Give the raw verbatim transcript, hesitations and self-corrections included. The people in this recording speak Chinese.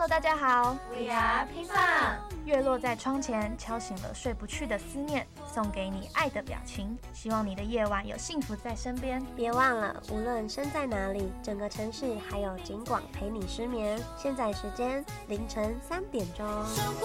Hello， 大家好 ，We are 乒乓。 月落在窗前，敲醒了睡不去的思念，送给你爱的表情。希望你的夜晚有幸福在身边。 别忘了，无论身在哪里，整个城市还有警广陪你失眠。现在时间凌晨三点钟。